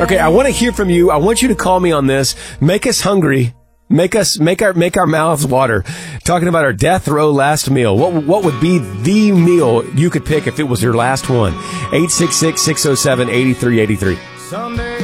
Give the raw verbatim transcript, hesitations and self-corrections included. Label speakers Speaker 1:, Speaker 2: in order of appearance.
Speaker 1: Okay, I want to hear from you. I want you to call me on this. Make us hungry. Make us make our make our mouths water. Talking about our death row last meal. What what would be the meal you could pick if it was your last one? eight six six, six oh seven, eight three eight three.